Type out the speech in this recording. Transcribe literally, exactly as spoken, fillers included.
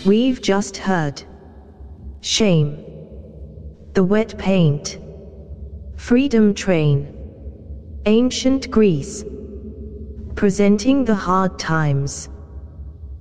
We've just heard Shame, The Wet Paint, Freedom Train, Ancient Greece, presenting the hard times.